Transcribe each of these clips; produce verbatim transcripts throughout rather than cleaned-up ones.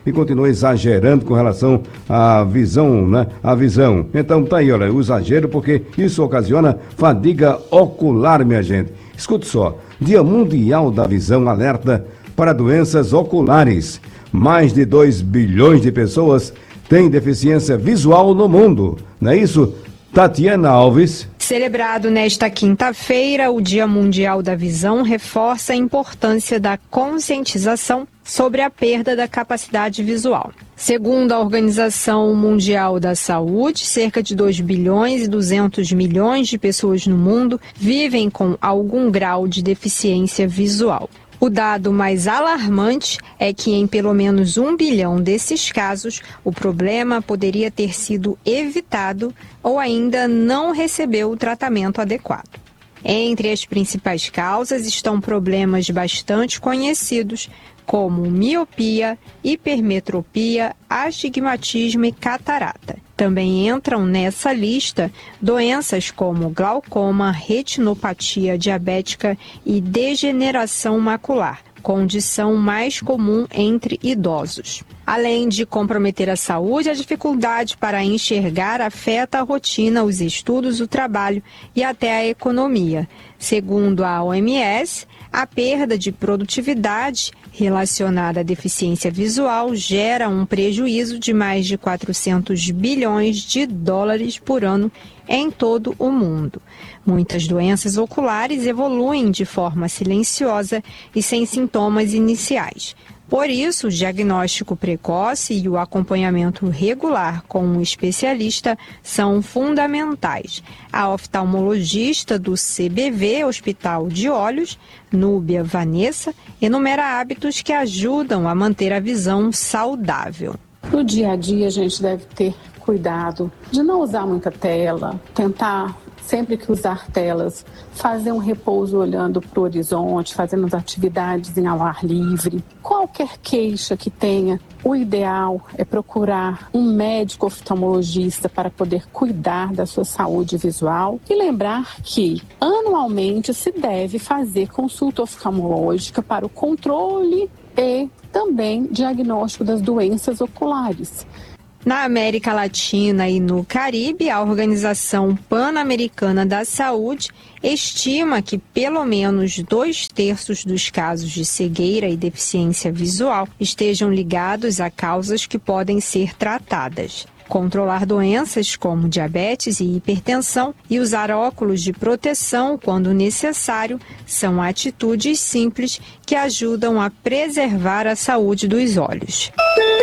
e continua exagerando com relação à visão, né? A visão. Então tá aí, olha, o exagero, porque isso ocasiona fadiga ocular, minha gente. Escute só, Dia Mundial da Visão alerta para doenças oculares. Mais de dois bilhões de pessoas têm deficiência visual no mundo. Não é isso, Tatiana Alves? Celebrado nesta quinta-feira, o Dia Mundial da Visão reforça a importância da conscientização sobre a perda da capacidade visual. Segundo a Organização Mundial da Saúde, cerca de dois bilhões e duzentos milhões de pessoas no mundo vivem com algum grau de deficiência visual. O dado mais alarmante é que em pelo menos um bilhão desses casos, o problema poderia ter sido evitado ou ainda não recebeu o tratamento adequado. Entre as principais causas estão problemas bastante conhecidos, como miopia, hipermetropia, astigmatismo e catarata. Também entram nessa lista doenças como glaucoma, retinopatia diabética e degeneração macular, condição mais comum entre idosos. Além de comprometer a saúde, a dificuldade para enxergar afeta a rotina, os estudos, o trabalho e até a economia. Segundo a O M S, a perda de produtividade relacionada à deficiência visual gera um prejuízo de mais de quatrocentos bilhões de dólares por ano em todo o mundo. Muitas doenças oculares evoluem de forma silenciosa e sem sintomas iniciais. Por isso, o diagnóstico precoce e o acompanhamento regular com um especialista são fundamentais. A oftalmologista do C B V, Hospital de Olhos, Núbia Vanessa, enumera hábitos que ajudam a manter a visão saudável. No dia a dia, a gente deve ter cuidado de não usar muita tela, tentar, sempre que usar telas, fazer um repouso olhando para o horizonte, fazendo as atividades em ao ar livre. Qualquer queixa que tenha, o ideal é procurar um médico oftalmologista para poder cuidar da sua saúde visual e lembrar que anualmente se deve fazer consulta oftalmológica para o controle e também diagnóstico das doenças oculares. Na América Latina e no Caribe, a Organização Pan-Americana da Saúde estima que pelo menos dois terços dos casos de cegueira e deficiência visual estejam ligados a causas que podem ser tratadas. Controlar doenças como diabetes e hipertensão e usar óculos de proteção quando necessário são atitudes simples que ajudam a preservar a saúde dos olhos.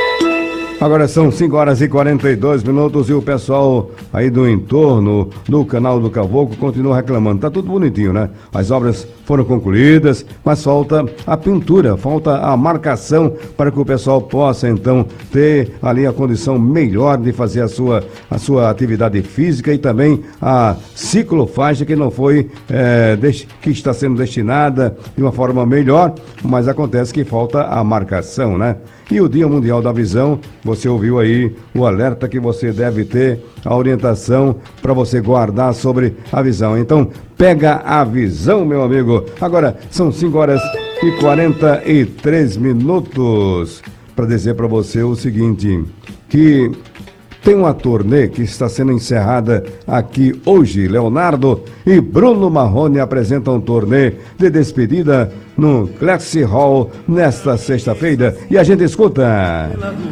Agora são cinco horas e quarenta e dois minutos e o pessoal aí do entorno do canal do Cavoco continua reclamando. Tá tudo bonitinho, né? As obras foram concluídas, mas falta a pintura, falta a marcação para que o pessoal possa então ter ali a condição melhor de fazer a sua, a sua atividade física e também a ciclofaixa que não foi, é, que está sendo destinada de uma forma melhor, mas acontece que falta a marcação, né? E o Dia Mundial da Visão, você ouviu aí o alerta que você deve ter, a orientação para você guardar sobre a visão. Então, pega a visão, meu amigo. Agora, são cinco horas e quarenta e três minutos para dizer para você o seguinte, que tem uma turnê que está sendo encerrada aqui hoje. Leonardo e Bruno Marrone apresentam um turnê de despedida no Classic Hall nesta sexta-feira. E a gente escuta...